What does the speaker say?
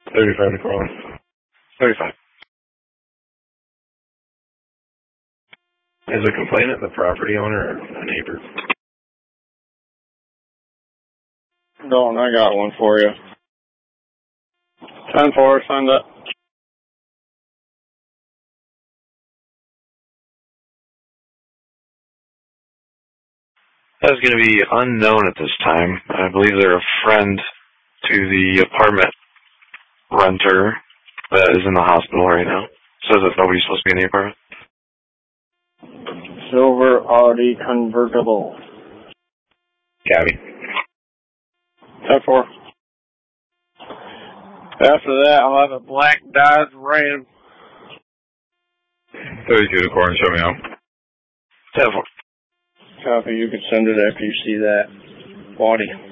35 to Corwin. 35. Is the complainant the property owner or a neighbor? Dalton, I got one for you. 10-4, signed up. That's going to be unknown at this time. I believe they're a friend to the apartment renter that is in the hospital right now. Says that nobody's supposed to be in the apartment. Silver Audi convertible. Cabby. 10-4. After that, I'll have a black Dodge Ram. 32 to Corwin, show me out. 10-4. Copy, you can send it after you see that body.